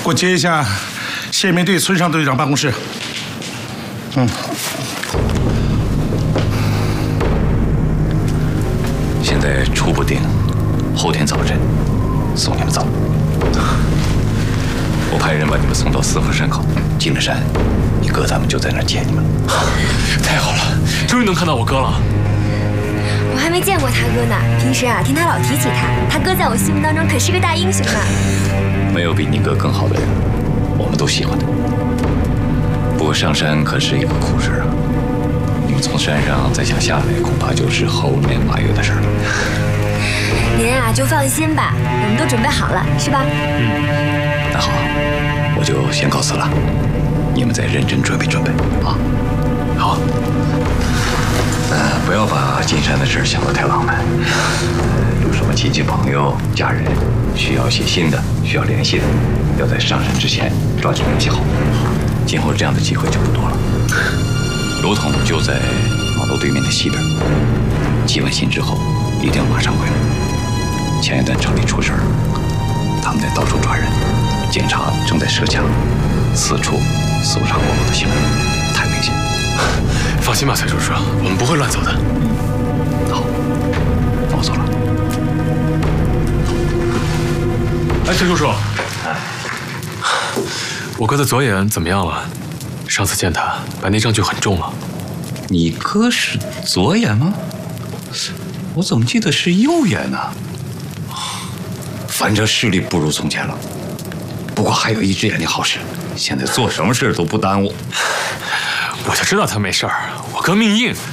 给我接一下宪兵队孙尚队长办公室。 现在初步定，后天早晨送你们走。我派人把你们送到四河山口，进了山，你哥他们就在那儿接你们。 太好了，终于能看到我哥了。 我还没见过他哥呢，平时听他老提起他哥在我心目当中可是个大英雄呢。 没有比你哥更好的人，我们都喜欢他。不过上山可是一个苦事啊，你们从山上再想下来，恐怕就是猴年马月的事了。 您就放心吧，我们都准备好了，是吧？ 那好，我就先告辞了，你们再认真准备准备啊。 好。 不要把进山的事想得太浪漫。有什么亲戚朋友、家人需要写信的、需要联系的，要在上山之前抓紧联系好。今后这样的机会就不多了。罗统就在马路对面的西边。寄完信之后，一定要马上回来。前一段城里出事了，他们在到处抓人，检查正在设墙，四处搜查过路的行人，太危险。 放心吧，蔡叔叔，我们不会乱走的。 好，那我走了。 哎，蔡叔叔，我哥的左眼怎么样了？上次见他，白内障就很重了。 你哥是左眼吗？我怎么记得是右眼呢？反正视力不如从前了，不过还有一只眼睛好使，现在做什么事都不耽误。 我就知道他没事儿，我哥命硬。